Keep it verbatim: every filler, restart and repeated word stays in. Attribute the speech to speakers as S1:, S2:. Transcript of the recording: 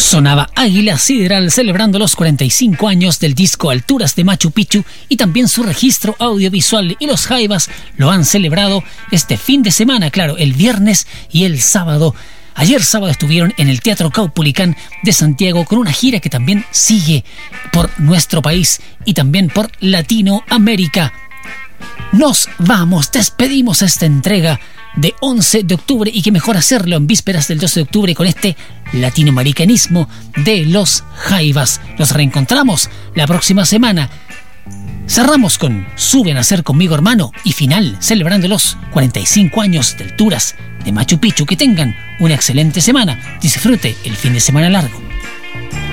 S1: Sonaba Águila Sideral celebrando los cuarenta y cinco años del disco Alturas de Machu Picchu y también su registro audiovisual, y los Jaivas lo han celebrado este fin de semana, claro, el viernes y el sábado. Ayer sábado estuvieron en el Teatro Caupolicán de Santiago con una gira que también sigue por nuestro país y también por Latinoamérica. Nos vamos, despedimos esta entrega de once de octubre, y qué mejor hacerlo en vísperas del doce de octubre con este latinoamericanismo de los Jaivas. Nos reencontramos la próxima semana. Cerramos con Sube a nacer conmigo, hermano, y final celebrando los cuarenta y cinco años de Alturas de Machu Picchu. Que tengan una excelente semana. Disfrute el fin de semana largo.